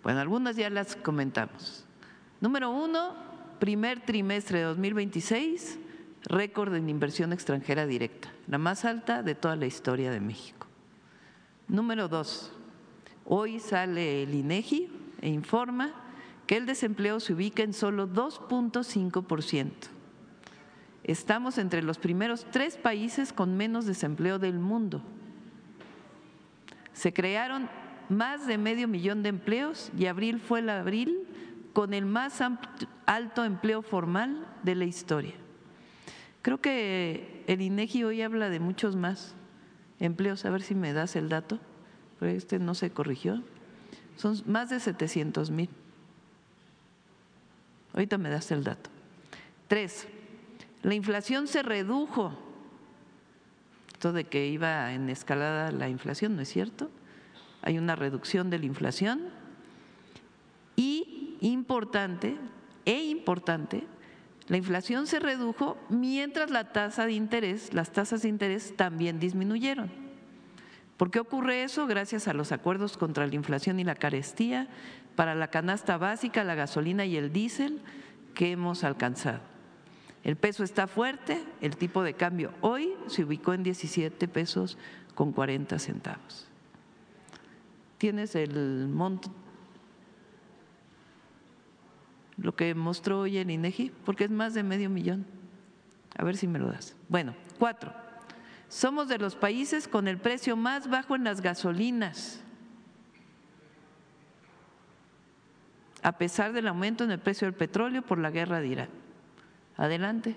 Bueno, algunas ya las comentamos. Número 1, primer trimestre de 2026, récord en inversión extranjera directa, la más alta de toda la historia de México. Número 2, hoy sale el INEGI e informa que el desempleo se ubica en solo 2.5%. Estamos entre los primeros 3 países con menos desempleo del mundo. Se crearon más de 500,000 de empleos y abril fue el abril con el más alto empleo formal de la historia. Creo que el INEGI hoy habla de muchos más empleos, a ver si me das el dato, pero no se corrigió, son más de 700,000. Ahorita me das el dato. 3, la inflación se redujo. Esto de que iba en escalada la inflación, ¿no es cierto? Hay una reducción de la inflación y importante, la inflación se redujo mientras las tasas de interés también disminuyeron. ¿Por qué ocurre eso? Gracias a los acuerdos contra la inflación y la carestía para la canasta básica, la gasolina y el diésel que hemos alcanzado. El peso está fuerte, el tipo de cambio hoy se ubicó en 17 pesos con 40 centavos. ¿Tienes el monto? Lo que mostró hoy el INEGI, porque es más de 500,000. A ver si me lo das. Bueno, 4, somos de los países con el precio más bajo en las gasolinas, a pesar del aumento en el precio del petróleo por la guerra de Irán. Adelante.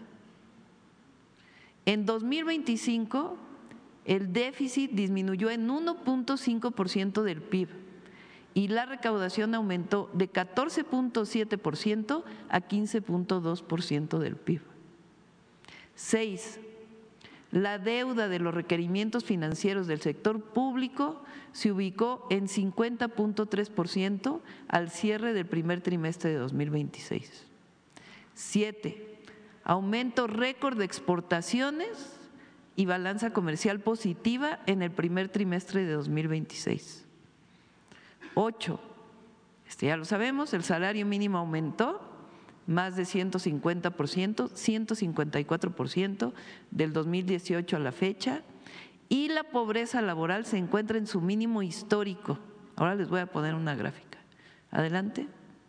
En 2025, el déficit disminuyó en 1.5% del PIB y la recaudación aumentó de 14.7% a 15.2% del PIB. 6, la deuda de los requerimientos financieros del sector público se ubicó en 50.3% al cierre del primer trimestre de 2026. 7, aumento récord de exportaciones y balanza comercial positiva en el primer trimestre de 2026. 8, ya lo sabemos, el salario mínimo aumentó más de 150%, 154% del 2018 a la fecha, y la pobreza laboral se encuentra en su mínimo histórico. Ahora les voy a poner una gráfica. Adelante.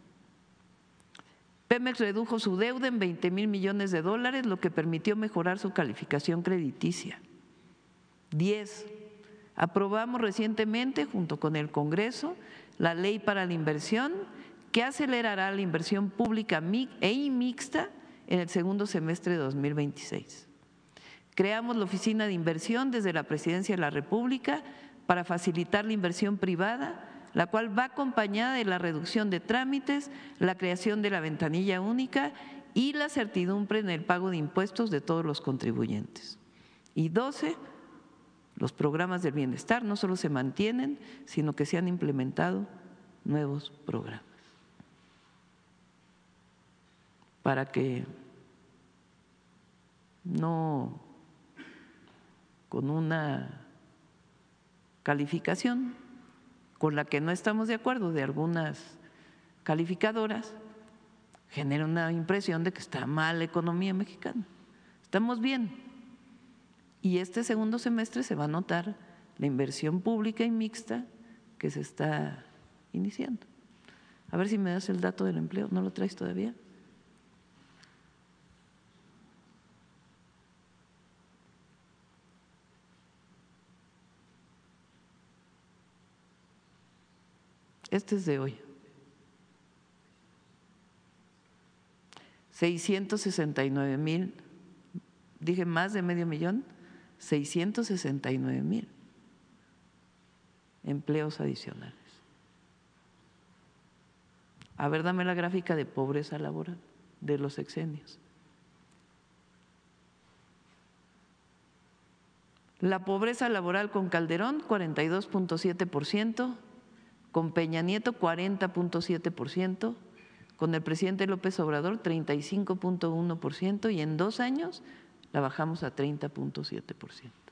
Pemex redujo su deuda en 20,000 millones de dólares, lo que permitió mejorar su calificación crediticia. 10, aprobamos recientemente, junto con el Congreso, la Ley para la Inversión, que acelerará la inversión pública e mixta en el segundo semestre de 2026. Creamos la Oficina de Inversión desde la Presidencia de la República para facilitar la inversión privada, la cual va acompañada de la reducción de trámites, la creación de la ventanilla única y la certidumbre en el pago de impuestos de todos los contribuyentes. Y 12, los programas del bienestar no solo se mantienen, sino que se han implementado nuevos programas para que no con una calificación con la que no estamos de acuerdo de algunas calificadoras, genera una impresión de que está mal la economía mexicana. Estamos bien. Y este segundo semestre se va a notar la inversión pública y mixta que se está iniciando. A ver si me das el dato del empleo, ¿no lo traes todavía? Este es de hoy. 669,000, dije más de 500,000, 669,000 empleos adicionales. A ver, dame la gráfica de pobreza laboral de los sexenios. La pobreza laboral con Calderón, 42.7%, con Peña Nieto 40.7%, con el presidente López Obrador 35.1% y en 2 años la bajamos a 30.7%.